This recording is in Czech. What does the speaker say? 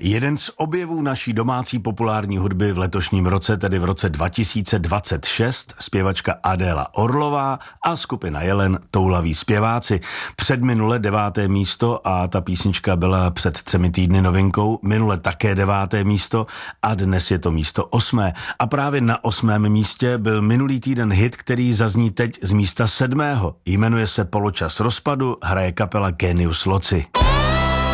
Jeden z objevů naší domácí populární hudby v letošním roce, tedy v roce 2026, zpěvačka Adéla Orlová a skupina Jelen Toulaví zpěváci. Předminule 9. místo a ta písnička byla před 3 týdny novinkou, minule také 9. místo a dnes je to místo 8. A právě na 8. místě byl minulý týden hit, který zazní teď z místa 7. Jmenuje se Poločas rozpadu, hraje kapela Genius Loci.